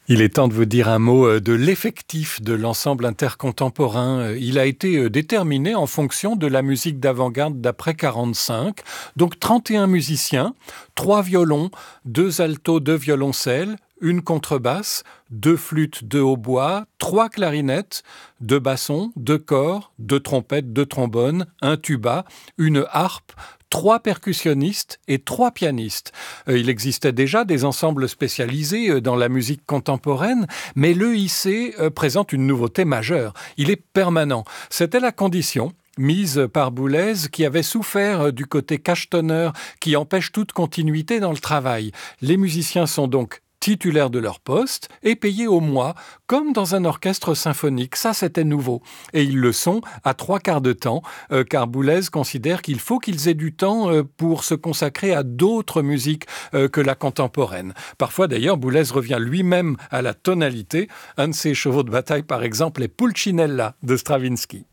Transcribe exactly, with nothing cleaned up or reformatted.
Il est temps de vous dire un mot de l'effectif de l'ensemble intercontemporain. Il a été déterminé en fonction de la musique d'avant-garde d'après quarante-cinq. Donc trente et un musiciens, trois violons, deux altos, deux violoncelles, une contrebasse, deux flûtes, deux hautbois, trois clarinettes, deux bassons, deux cors, deux trompettes, deux trombones, un tuba, une harpe, trois percussionnistes et trois pianistes. Il existait déjà des ensembles spécialisés dans la musique contemporaine, mais l'E I C présente une nouveauté majeure. Il est permanent. C'était la condition mise par Boulez, qui avait souffert du côté cachetoneur qui empêche toute continuité dans le travail. Les musiciens sont donc titulaires de leur poste et payés au mois, comme dans un orchestre symphonique. Ça, c'était nouveau. Et ils le sont à trois quarts de temps, euh, car Boulez considère qu'il faut qu'ils aient du temps euh, pour se consacrer à d'autres musiques euh, que la contemporaine. Parfois, d'ailleurs, Boulez revient lui-même à la tonalité. Un de ses chevaux de bataille, par exemple, est Pulcinella de Stravinsky.